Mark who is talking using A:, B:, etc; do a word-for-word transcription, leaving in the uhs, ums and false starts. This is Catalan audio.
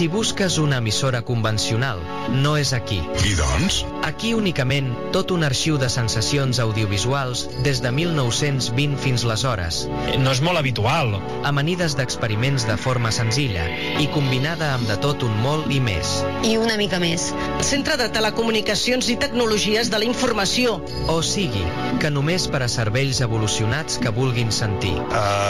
A: Si busques una emissora convencional, no és aquí.
B: I doncs?
A: Aquí únicament tot un arxiu de sensacions audiovisuals des de mil nou-cents vint fins les hores.
C: No és molt habitual.
A: Amanides d'experiments de forma senzilla i combinada amb de tot un molt i més.
D: I una mica més.
E: Centre de Telecomunicacions i Tecnologies de la Informació.
A: O sigui, que només per a cervells evolucionats que vulguin sentir.
B: Uh,